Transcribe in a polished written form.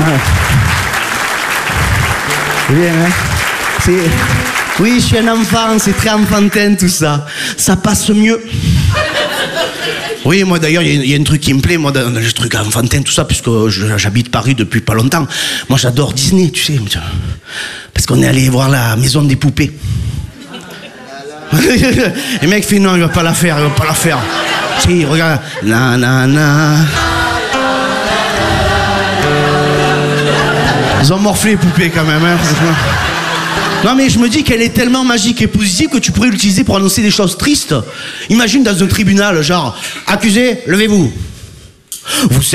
Bien, hein? Oui, je suis un enfant, c'est très enfantin tout ça. Ça passe mieux. Oui, moi d'ailleurs, il y a un truc qui me plaît, moi, dans le truc enfantin, tout ça, puisque j'habite Paris depuis pas longtemps. Moi, j'adore Disney, tu sais. Parce qu'on est allé voir la maison des poupées. Le mec fait non, il va pas la faire, Si, regarde. Na, na, na. Ils ont morflé les poupées quand même, hein. Non mais je me dis qu'elle est tellement magique et positive que tu pourrais l'utiliser pour annoncer des choses tristes. Imagine dans un tribunal, genre, accusé, levez-vous. Vous